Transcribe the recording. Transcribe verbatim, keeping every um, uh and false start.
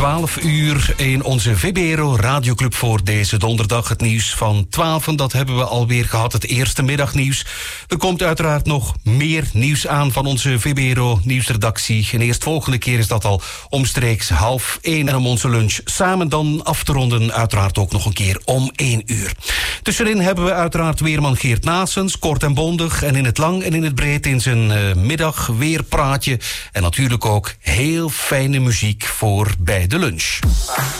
twaalf uur in onze V B R O Radioclub voor deze donderdag. Het nieuws van twaalf, dat hebben we alweer gehad, het eerste middagnieuws. Er komt uiteraard nog meer nieuws aan van onze V B R O nieuwsredactie. En eerst volgende keer is dat al omstreeks half één. En om onze lunch samen dan af te ronden, uiteraard ook nog een keer om één uur. Tussenin hebben we uiteraard weerman Geert Naessens, kort en bondig en in het lang en in het breed in zijn uh, middag weerpraatje. En natuurlijk ook heel fijne muziek voor bij de lunch.